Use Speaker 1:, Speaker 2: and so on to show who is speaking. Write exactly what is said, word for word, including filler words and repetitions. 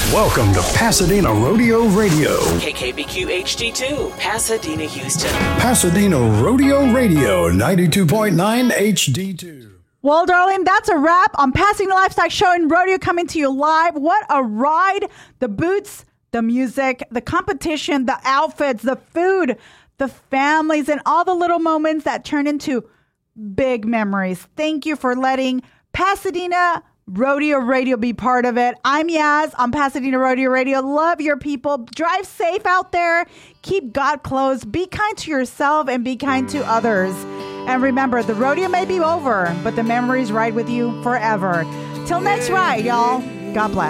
Speaker 1: Welcome to Pasadena Rodeo Radio.
Speaker 2: K K B Q H D two, Pasadena, Houston.
Speaker 1: Pasadena Rodeo Radio, ninety-two point nine H D two.
Speaker 3: Well, darling, that's a wrap on Pasadena Lifestyle Show and Rodeo coming to you live. What a ride. The boots, the music, the competition, the outfits, the food, the families, and all the little moments that turn into big memories. Thank you for letting Pasadena Rodeo Radio be part of it. I'm Yaz on Pasadena Rodeo Radio. Love your people. Drive safe out there. Keep God close. Be kind to yourself and be kind to others. And remember, the rodeo may be over, but the memories ride with you forever. Till next ride, y'all. God bless.